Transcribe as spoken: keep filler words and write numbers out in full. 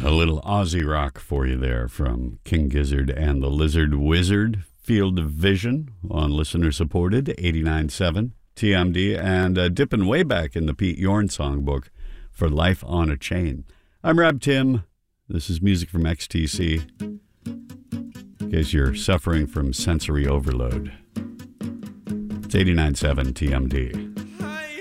A little Aussie rock for you there from King Gizzard and the Lizard Wizard. Field of Vision on listener-supported eighty-nine point seven T M D, and uh, dipping way back in the Pete Yorn songbook for Life on a Chain. I'm Rob Tim. This is music from X T C. In case you're suffering from sensory overload. It's eighty-nine point seven T M D.